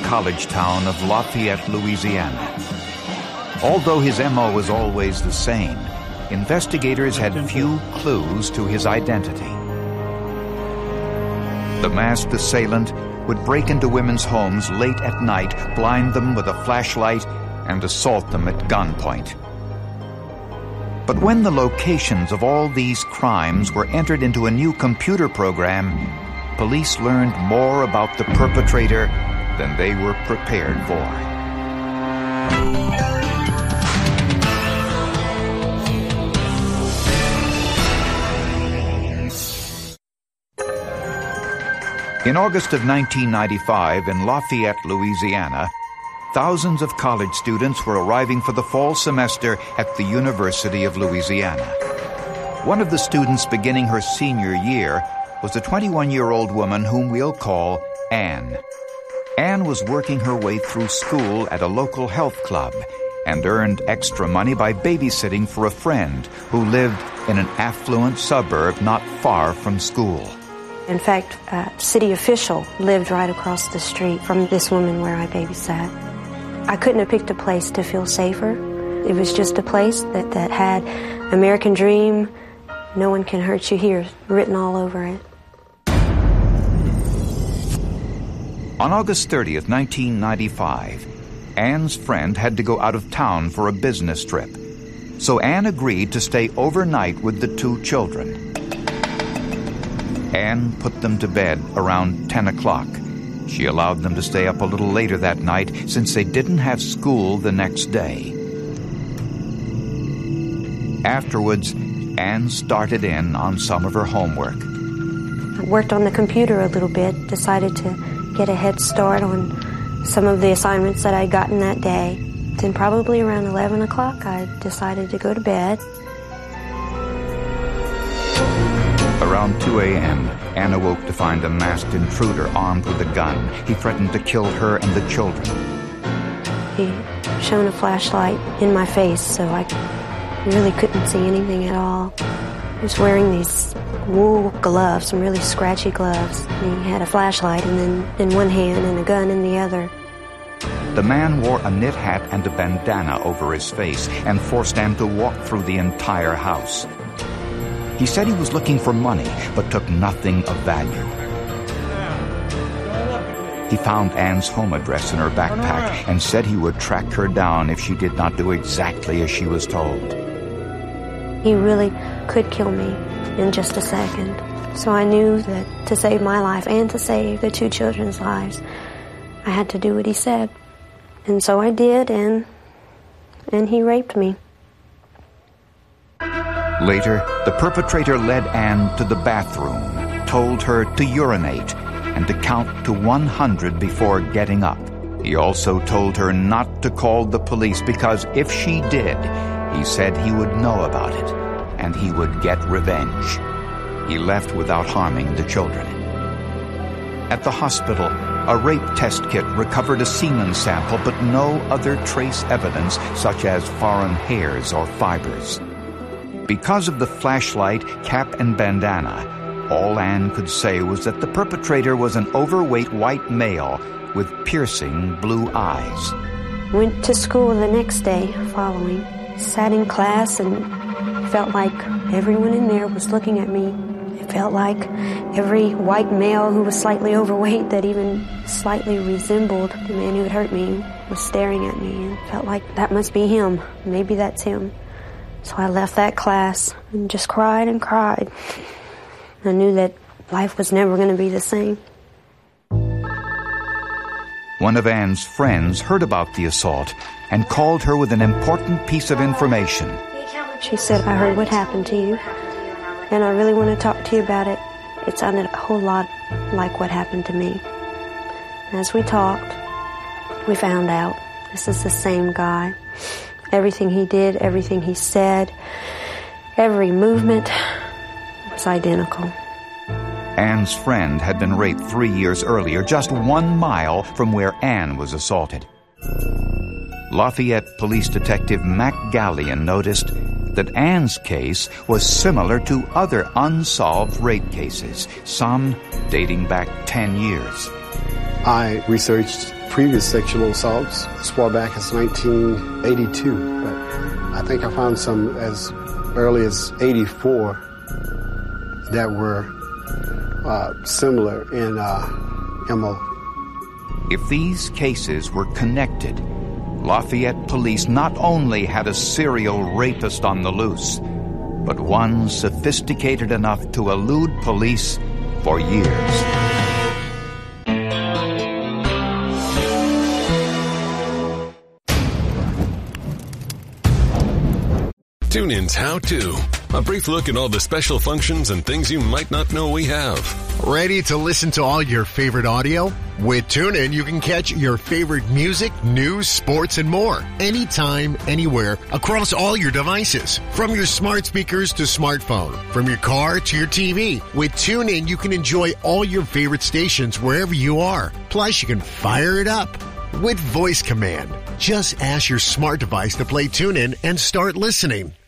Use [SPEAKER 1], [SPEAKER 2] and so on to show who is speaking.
[SPEAKER 1] college town of Lafayette, Louisiana. Although his MO was always the same, investigators had few clues to his identity. The masked assailant would break into women's homes late at night, blind them with a flashlight, and assault them at gunpoint. But when the locations of all these crimes were entered into a new computer program, police learned more about the perpetrator than they were prepared for. In August of 1995, in Lafayette, Louisiana, thousands of college students were arriving for the fall semester at the University of Louisiana. One of the students beginning her senior year was a 21-year-old woman whom we'll call Anne. Anne was working her way through school at a local health club and earned extra money by babysitting for a friend who lived in an affluent suburb not far from school.
[SPEAKER 2] In fact, a city official lived right across the street from this woman where I babysat. I couldn't have picked a place to feel safer. It was just a place that had American Dream, no one can hurt you here, written all over it.
[SPEAKER 1] On August 30th, 1995, Anne's friend had to go out of town for a business trip. So Anne agreed to stay overnight with the two children. Anne put them to bed around 10 o'clock. She allowed them to stay up a little later that night since they didn't have school the next day. Afterwards, Anne started in on some of her homework.
[SPEAKER 2] I worked on the computer a little bit, decided to get a head start on some of the assignments that I'd gotten that day. Then probably around 11 o'clock, I decided to go to bed.
[SPEAKER 1] Around 2 a.m., Anne awoke to find a masked intruder armed with a gun. He threatened to kill her and the children.
[SPEAKER 2] He shone a flashlight in my face, so I really couldn't see anything at all. He was wearing these wool gloves, some really scratchy gloves. He had a flashlight and then in one hand and a gun in the other.
[SPEAKER 1] The man wore a knit hat and a bandana over his face and forced Anne to walk through the entire house. He said he was looking for money, but took nothing of value. He found Anne's home address in her backpack and said he would track her down if she did not do exactly as she was told.
[SPEAKER 2] He really could kill me in just a second. So I knew that to save my life and to save the two children's lives, I had to do what he said. And so I did, and he raped me.
[SPEAKER 1] Later, the perpetrator led Anne to the bathroom, told her to urinate, and to count to 100 before getting up. He also told her not to call the police because if she did, he said he would know about it, and he would get revenge. He left without harming the children. At the hospital, a rape test kit recovered a semen sample, but no other trace evidence such as foreign hairs or fibers. Because of the flashlight, cap, and bandana, all Anne could say was that the perpetrator was an overweight white male with piercing blue eyes.
[SPEAKER 2] Went to school the next day following. Sat in class and felt like everyone in there was looking at me. It felt like every white male who was slightly overweight that even slightly resembled the man who had hurt me was staring at me. And felt like that must be him. Maybe that's him. So I left that class and just cried and cried. I knew that life was never going to be the same.
[SPEAKER 1] One of Anne's friends heard about the assault and called her with an important piece of information.
[SPEAKER 2] She said, I heard what happened to you, and I really want to talk to you about it. It sounded a whole lot like what happened to me. As we talked, we found out this is the same guy. Everything he did, everything he said, every movement was identical.
[SPEAKER 1] Anne's friend had been raped 3 years earlier, just 1 mile from where Anne was assaulted. Lafayette Police Detective Mac Gallion noticed that Anne's case was similar to other unsolved rape cases, some dating back 10 years.
[SPEAKER 3] I researched previous sexual assaults as far back as 1982, but I think I found some as early as 84 that were similar in MO.
[SPEAKER 1] If these cases were connected, Lafayette police not only had a serial rapist on the loose, but one sophisticated enough to elude police for years.
[SPEAKER 4] TuneIn's How To. A brief look at all the special functions and things you might not know we have.
[SPEAKER 5] Ready to listen to all your favorite audio? With TuneIn, you can catch your favorite music, news, sports, and more. Anytime, anywhere, across all your devices. From your smart speakers to smartphone. From your car to your TV. With TuneIn, you can enjoy all your favorite stations wherever you are. Plus, you can fire it up with voice command. Just ask your smart device to play TuneIn and start listening.